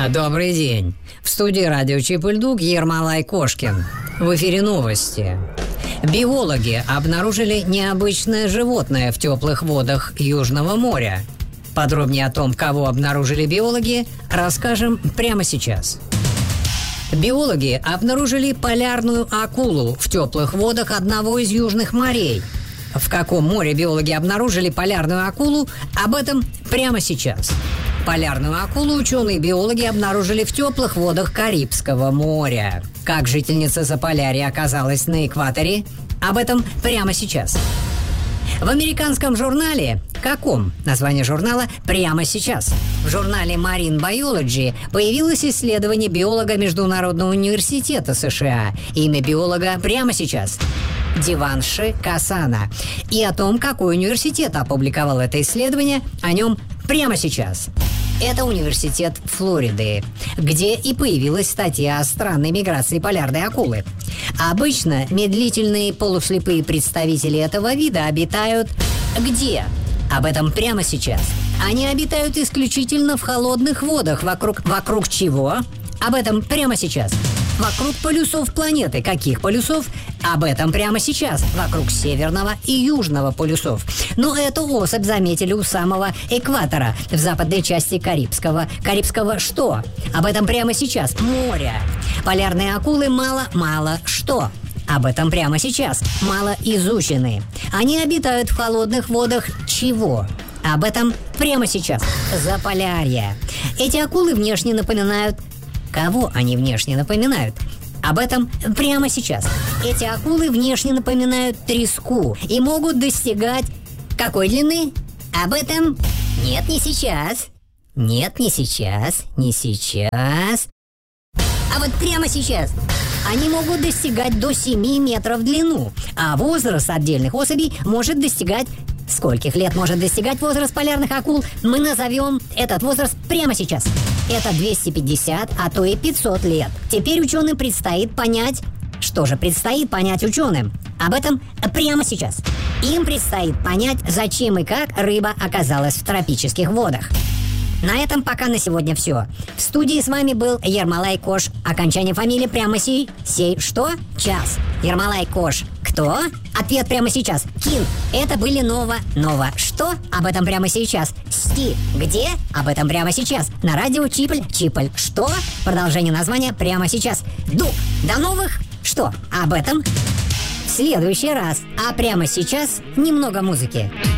Добрый день. В студии радио Чип и Льдук Ермолай Кошкин. В эфире новости. Биологи обнаружили необычное животное в теплых водах Южного моря. Подробнее о том, кого обнаружили биологи, расскажем прямо сейчас. Биологи обнаружили полярную акулу в теплых водах одного из южных морей. В каком море биологи обнаружили полярную акулу, об этом прямо сейчас. Полярную акулу ученые-биологи обнаружили в теплых водах Карибского моря. Как жительница Заполярья оказалась на экваторе, об этом прямо сейчас. В американском журнале «Каком?» название журнала прямо сейчас. В журнале Marine Biology появилось исследование биолога Международного университета США. Имя биолога прямо сейчас. Деванши Касана. И о том, какой университет опубликовал это исследование, о нем прямо сейчас. Это университет Флориды, где и появилась статья о странной миграции полярной акулы. Обычно медлительные полуслепые представители этого вида обитают где? Об этом прямо сейчас. Они обитают исключительно в холодных водах. Вокруг чего? Об этом прямо сейчас. Вокруг полюсов планеты. Каких полюсов? Об этом прямо сейчас. Вокруг северного и южного полюсов. Но эту особь заметили у самого экватора, в западной части Карибского. Карибского что? Об этом прямо сейчас. Море. Полярные акулы мало что? Об этом прямо сейчас. Мало изучены. Они обитают в холодных водах чего? Об этом прямо сейчас. Заполярье. Эти акулы внешне напоминают... Кого они внешне напоминают? Об этом прямо сейчас. Эти акулы внешне напоминают треску и могут достигать... Какой длины? Об этом... Нет, не сейчас. Нет, не сейчас. Не сейчас. А вот прямо сейчас. Они могут достигать до 7 метров в длину. А возраст отдельных особей может достигать... Скольких лет может достигать возраст полярных акул? Мы назовем этот возраст прямо сейчас. Это 250, а то и 500 лет. Теперь ученым предстоит понять... Что же предстоит понять ученым? Об этом прямо сейчас. Им предстоит понять, зачем и как рыба оказалась в тропических водах. На этом пока на сегодня все. В студии с вами был Ермолай Кош. Окончание фамилии прямо сей что? Час. Ермолай Кош. Кто? Ответ прямо сейчас. Кин. Это были Нова. Что? Об этом прямо сейчас. Ски. Где? Об этом прямо сейчас. На радио Чипль. Что? Продолжение названия прямо сейчас. Дуб. До новых. Что? Об этом в следующий раз. А прямо сейчас немного музыки.